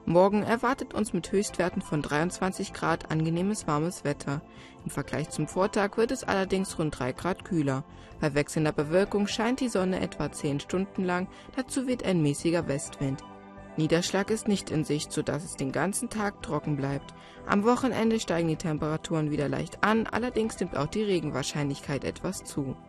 Morgen erwartet uns mit Höchstwerten von 23 Grad angenehmes warmes Wetter. Im Vergleich zum Vortag wird es allerdings rund 3 Grad kühler. Bei wechselnder Bewölkung scheint die Sonne etwa 10 Stunden lang, dazu weht ein mäßiger Westwind. Niederschlag ist nicht in Sicht, sodass es den ganzen Tag trocken bleibt. Am Wochenende steigen die Temperaturen wieder leicht an, allerdings nimmt auch die Regenwahrscheinlichkeit etwas zu.